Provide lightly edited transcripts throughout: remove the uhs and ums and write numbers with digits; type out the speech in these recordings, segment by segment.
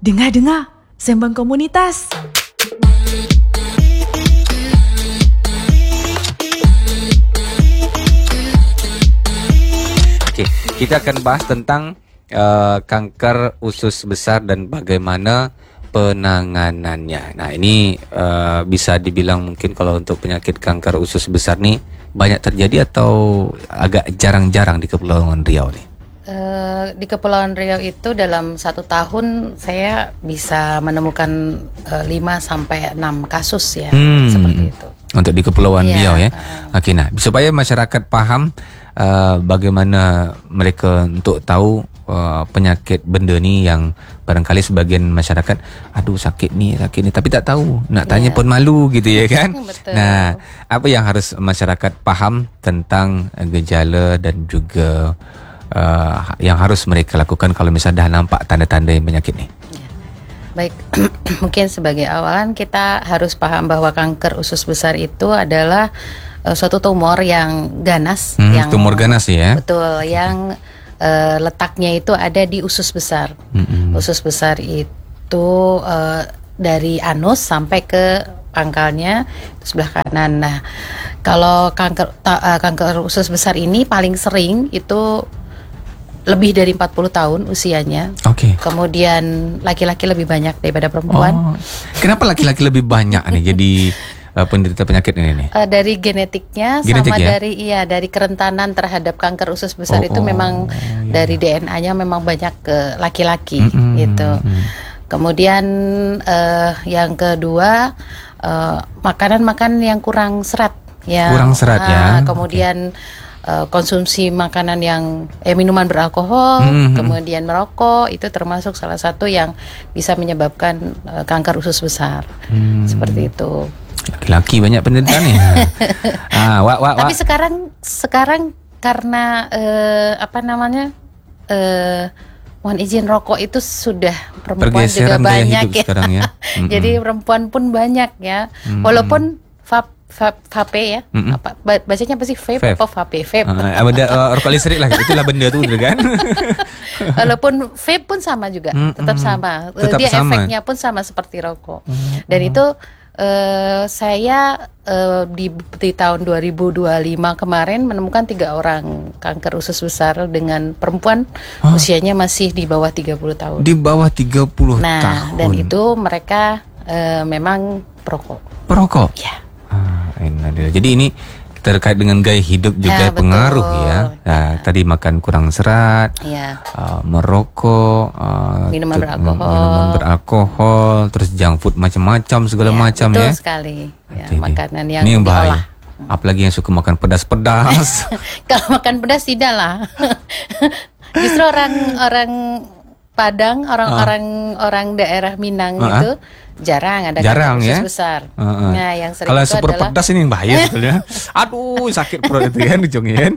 Dengar-dengar, Sembang Komunitas. Oke, kita akan bahas tentang kanker usus besar dan bagaimana penanganannya. Nah, ini bisa dibilang mungkin kalau untuk penyakit kanker usus besar nih banyak terjadi atau agak jarang-jarang di Kepulauan Riau nih? Di Kepulauan Riau itu dalam 1 tahun saya bisa menemukan 5-6 kasus ya, seperti itu. Untuk di Kepulauan Riau ya. Oke, nah supaya masyarakat paham bagaimana mereka untuk tahu penyakit benda ni yang barangkali sebagian masyarakat sakit ni tapi tak tahu, nak tanya pun malu gitu ya kan. Betul. Nah, apa yang harus masyarakat paham tentang gejala dan juga yang harus mereka lakukan kalau misalnya dah nampak tanda-tanda penyakit ni? Baik, mungkin sebagai awalan kita harus paham bahwa kanker usus besar itu adalah suatu tumor yang ganas, yang tumor ganas ya. Betul, yang letaknya itu ada di usus besar. Usus besar itu dari anus sampai ke pangkalnya itu sebelah kanan. Nah, kalau kanker usus besar ini paling sering itu lebih dari 40 tahun usianya. Oke. Kemudian laki-laki lebih banyak daripada perempuan. Kenapa laki-laki lebih banyak nih jadi penderita penyakit ini nih? Dari genetiknya sama dari kerentanan terhadap kanker usus besar itu memang dari DNA-nya memang banyak ke laki-laki gitu. Kemudian yang kedua makanan-makanan yang kurang serat ya. Kurang serat ya. Kemudian konsumsi makanan yang minuman beralkohol, kemudian merokok itu termasuk salah satu yang bisa menyebabkan kanker usus besar. Seperti itu. Laki-laki banyak penderitaan nih. Tapi sekarang karena mohon izin rokok itu sudah perempuan juga banyak ya. Sekarang ya. Jadi perempuan pun banyak ya. Walaupun vape ya, bacanya apa sih, vape atau vape? Rokok listrik lah, itulah benda tu kan. Walaupun vape pun sama juga, tetap sama. Dia sama. Efeknya pun sama seperti rokok. Dan itu saya di tahun 2025 kemarin menemukan 3 orang kanker usus besar dengan perempuan usianya masih di bawah 30 tahun. Di bawah 30 tahun. Nah, dan itu mereka memang perokok. Ya. Jadi ini terkait dengan gaya hidup juga pengaruh ya. Nah, tadi makan kurang serat, merokok, minuman beralkohol, terus junk food macam-macam segala macam betul ya. Betul sekali. Ya, Jadi, makanan yang ini yang bahaya. diolah. Apalagi yang suka makan pedas-pedas. Kalau makan pedas tidak lah. Justru orang Padang, orang daerah Minang itu jarang ada kanker usus besar. Nah, yang sering kalau itu super adalah pedas ini yang bahaya sebetulnya. Aduh, sakit perut itu kan ujungnya.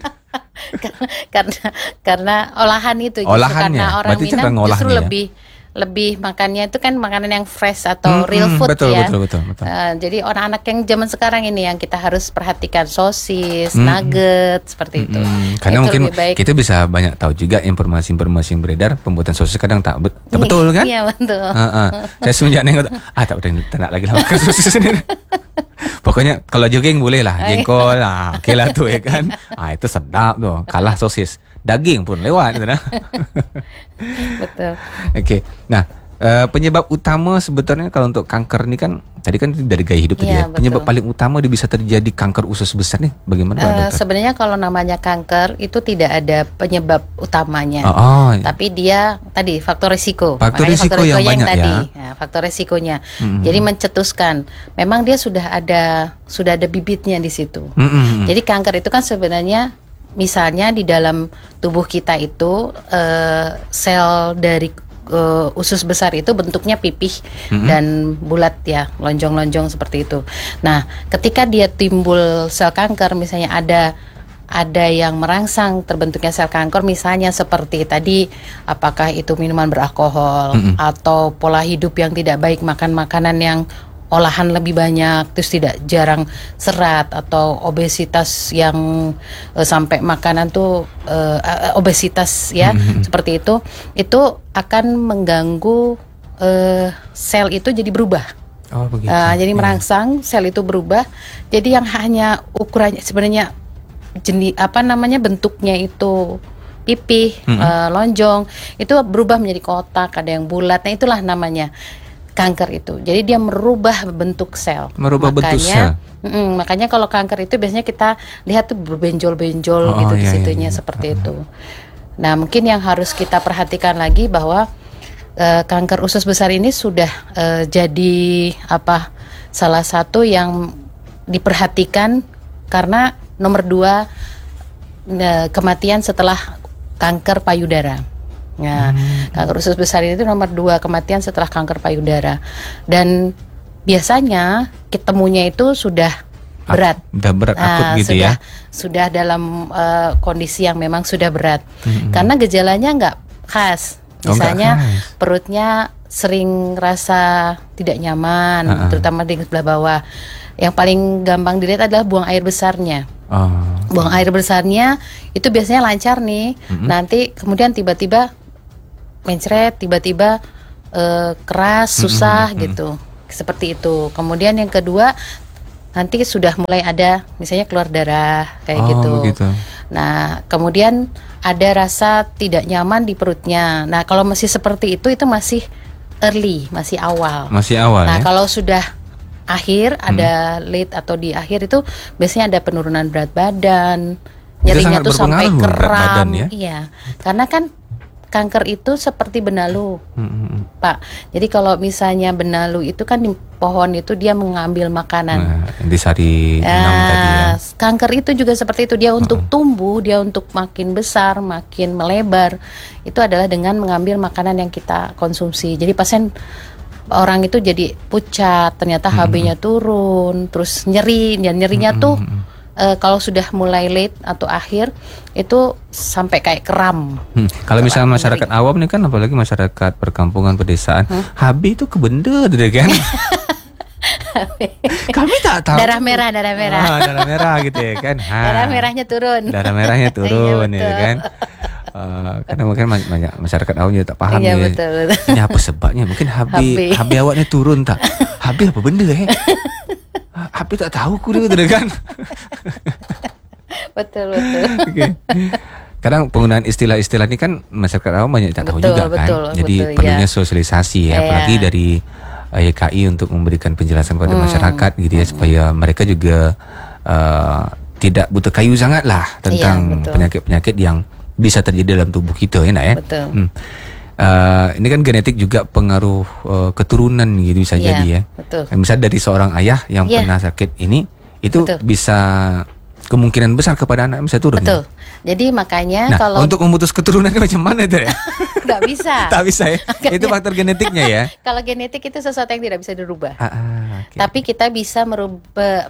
karena olahan itu karena orang berarti Minang justru lebih makannya itu kan makanan yang fresh atau real food ya. Betul. Jadi orang anak yang zaman sekarang ini yang kita harus perhatikan, sosis, nugget seperti itu. Karena itu mungkin kita baik. bisa banyak tahu juga informasi-informasi yang beredar, pembuatan sosis kadang tak betul kan? Iya betul. Saya semenjak nengok tak nak lagi lah makan sosis sendiri. Pokoknya kalau jogging boleh lah, jengkol oke lah tuh ya kan. Itu sedap tuh, kalah sosis. Daging pun lewat gitu. Betul. Okey. Nah, penyebab utama sebetulnya kalau untuk kanker ni kan tadi kan dari gaya hidup tadi ya. Penyebab paling utama dia bisa terjadi kanker usus besar ni bagaimana dokter? Sebenarnya kalau namanya kanker itu tidak ada penyebab utamanya. Tapi dia tadi faktor risiko. Faktor risiko yang banyak tadi. Ya. Faktor risikonya. Jadi mencetuskan. Memang dia sudah ada bibitnya di situ. Jadi kanker itu kan sebenarnya misalnya di dalam tubuh kita itu sel dari usus besar itu bentuknya pipih dan bulat ya, lonjong-lonjong seperti itu. Nah, ketika dia timbul sel kanker, misalnya ada yang merangsang terbentuknya sel kanker, misalnya seperti tadi, apakah itu minuman beralkohol atau pola hidup yang tidak baik, makan makanan yang olahan lebih banyak, terus tidak jarang serat, atau obesitas yang sampai makanan tuh obesitas ya, seperti itu akan mengganggu sel itu jadi berubah. Oh begitu. Jadi merangsang, sel itu berubah. Jadi yang hanya ukurannya sebenarnya bentuknya itu pipih, lonjong, itu berubah menjadi kotak, ada yang bulat. Nah, itulah namanya kanker itu. Jadi dia merubah bentuk sel. Bentuk sel. Makanya kalau kanker itu biasanya kita lihat tuh berbenjol-benjol gitu di situnya seperti itu. Nah, mungkin yang harus kita perhatikan lagi bahwa kanker usus besar ini sudah jadi salah satu yang diperhatikan karena nomor 2 kematian setelah kanker payudara. Nah, kanker usus besar itu nomor 2 kematian setelah kanker payudara. Dan biasanya ketemunya itu sudah berat. Sudah berat akut gitu ya. Sudah dalam kondisi yang memang sudah berat. Karena gejalanya nggak khas. Misalnya perutnya sering rasa tidak nyaman, terutama di sebelah bawah. Yang paling gampang dilihat adalah buang air besarnya. Buang air besarnya itu biasanya lancar nih. Nanti kemudian tiba-tiba mencret, tiba-tiba keras, susah gitu. Seperti itu. Kemudian yang kedua, nanti sudah mulai ada misalnya keluar darah kayak gitu. Begitu. Nah, kemudian ada rasa tidak nyaman di perutnya. Nah, kalau masih seperti itu masih early, masih awal. Masih awal. Nah, kalau sudah akhir, ada late atau di akhir itu biasanya ada penurunan berat badan, nyerinya tuh sampai kram. Iya, karena kan kanker itu seperti benalu, Pak. Jadi kalau misalnya benalu itu kan di pohon itu dia mengambil makanan. Disari tadi ya. Kanker itu juga seperti itu, dia untuk tumbuh, dia untuk makin besar, makin melebar. Itu adalah dengan mengambil makanan yang kita konsumsi. Jadi orang itu jadi pucat, ternyata HB-nya turun, terus nyeri, dan nyerinya tuh kalau sudah mulai late atau akhir itu sampai kayak kram. Kalau misalnya masyarakat awam nih kan, apalagi masyarakat perkampungan pedesaan, HB itu kebenda deh kan. Kami tak tahu. Darah merah. Darah merah gitu ya kan. Darah merahnya turun. Darah merahnya turun ya kan. Karena mungkin banyak masyarakat awam juga tak paham ya. Betul. Ini apa sebabnya? Mungkin HB awaknya turun tak? HB apa benda HB tak tahu kudu kan. Betul. Okay. Kadang penggunaan istilah-istilah ini kan masyarakat awam banyak tak tahu juga kan. Jadi perlunya sosialisasi ya, apalagi dari YKI untuk memberikan penjelasan kepada masyarakat gitu ya, supaya mereka juga tidak buta kayu sangat lah tentang penyakit-penyakit yang bisa terjadi dalam tubuh kita ya nak ya. Betul. Ini kan genetik juga pengaruh keturunan gitu bisa jadi ya. Betul. Misalnya dari seorang ayah yang pernah sakit ini itu bisa kemungkinan besar kepada anak bisa turun. Betul. Ya? Jadi makanya kalau untuk memutus keturunan macam mana itu ya? Nggak bisa. Tak bisa ya. Itu faktor genetiknya ya. Kalau genetik itu sesuatu yang tidak bisa dirubah. Okay. Tapi kita bisa merubah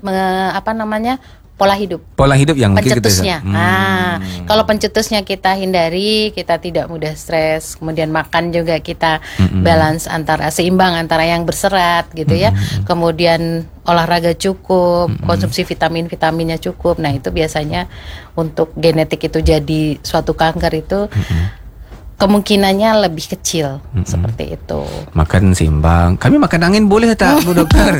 pola hidup yang pencetusnya. Kalau pencetusnya kita hindari, kita tidak mudah stres, kemudian makan juga kita balance seimbang antara yang berserat gitu ya. Kemudian olahraga cukup, konsumsi vitaminnya cukup. Nah, itu biasanya untuk genetik itu jadi suatu kanker itu kemungkinannya lebih kecil seperti itu. Makan seimbang. Kami makan angin boleh tak, Bu Dokter?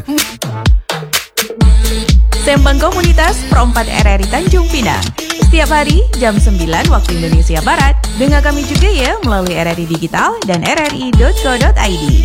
Sembang Komunitas Pro 4 RRI Tanjung Pinang. Setiap hari jam 9 waktu Indonesia Barat. Dengar kami juga ya melalui RRI Digital dan rri.co.id.